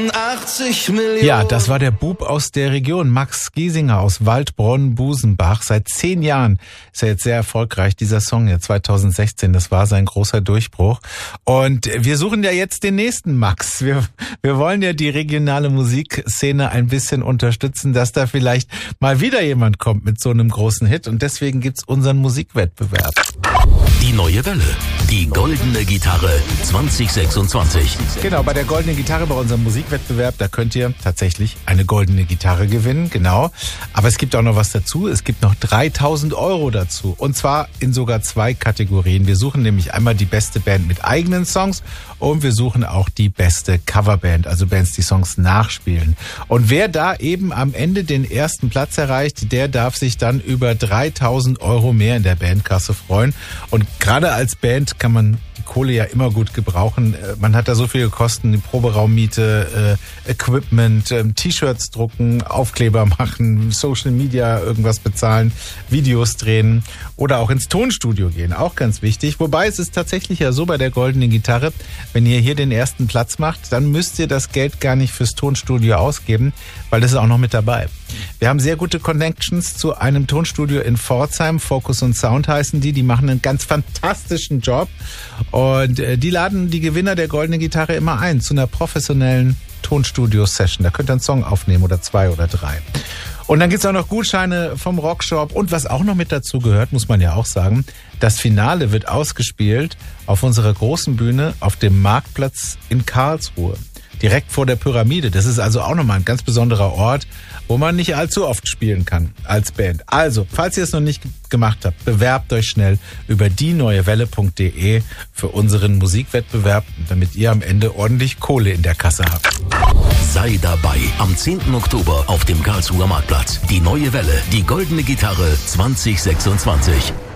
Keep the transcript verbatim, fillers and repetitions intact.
achtzig Millionen. Ja, das war der Bub aus der Region, Max Giesinger aus Waldbronn-Busenbach. Seit zehn Jahren ist er jetzt sehr erfolgreich. Dieser Song ja zwanzig sechzehn, das war sein großer Durchbruch. Und wir suchen ja jetzt den nächsten Max. Wir, wir wollen ja die regionale Musikszene ein bisschen unterstützen, dass da vielleicht mal wieder jemand kommt mit so einem großen Hit. Und deswegen gibt's unseren Musikwettbewerb. Die neue Welle, die goldene Gitarre zwanzig sechsundzwanzig. Genau, bei der goldenen Gitarre, bei unserem Musikwettbewerb, da könnt ihr tatsächlich eine goldene Gitarre gewinnen, genau. Aber es gibt auch noch was dazu, es gibt noch dreitausend Euro dazu. Und zwar in sogar zwei Kategorien. Wir suchen nämlich einmal die beste Band mit eigenen Songs und wir suchen auch die beste Coverband, also Bands, die Songs nachspielen. Und wer da eben am Ende den ersten Platz erreicht, der darf sich dann über dreitausend Euro mehr in der Bandkasse freuen. Und gerade als Band kann man die Kohle ja immer gut gebrauchen. Man hat da so viele Kosten, die Proberaummiete, äh, Equipment, äh, T-Shirts drucken, Aufkleber machen, Social Media irgendwas bezahlen, Videos drehen oder auch ins Tonstudio gehen, auch ganz wichtig. Wobei es ist tatsächlich ja so bei der goldenen Gitarre, wenn ihr hier den ersten Platz macht, dann müsst ihr das Geld gar nicht fürs Tonstudio ausgeben, weil das ist auch noch mit dabei. Wir haben sehr gute Connections zu einem Tonstudio in Pforzheim, Focus und Sound heißen die, die machen einen ganz fantastischen Job und äh, die laden die Gewinner der goldenen Gitarre immer ein zu einer professionellen Tonstudio-Session. Da könnt ihr einen Song aufnehmen oder zwei oder drei. Und dann gibt's auch noch Gutscheine vom Rockshop und was auch noch mit dazu gehört, muss man ja auch sagen, das Finale wird ausgespielt auf unserer großen Bühne auf dem Marktplatz in Karlsruhe. Direkt vor der Pyramide. Das ist also auch nochmal ein ganz besonderer Ort, wo man nicht allzu oft spielen kann als Band. Also, falls ihr es noch nicht gemacht habt, bewerbt euch schnell über die neue welle punkt de für unseren Musikwettbewerb, damit ihr am Ende ordentlich Kohle in der Kasse habt. Sei dabei am zehnten Oktober auf dem Karlsruher Marktplatz. Die neue Welle, die goldene Gitarre zwanzig sechsundzwanzig.